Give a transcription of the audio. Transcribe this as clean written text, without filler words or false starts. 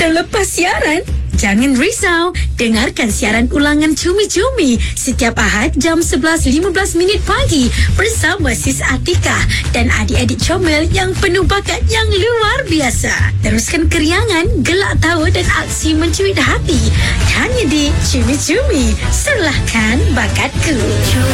Terlepas siaran, jangan risau. Dengarkan siaran ulangan Cumi-Cumi setiap Ahad jam 11.15 pagi bersama Sis Atikah dan adik-adik comel yang penuh bakat yang luar biasa. Teruskan keriangan, gelak tawa dan aksi mencuit hati. Hanya di Cumi-Cumi. Serlahkan bakatku.